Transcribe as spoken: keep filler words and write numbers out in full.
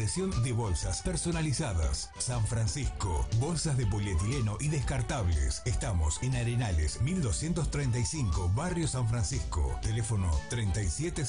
impresión de bolsas personalizadas. San Francisco, bolsas de polietileno y descartables. Estamos en Arenales mil doscientos treinta y cinco, Barrio San Francisco. Teléfono treinta y siete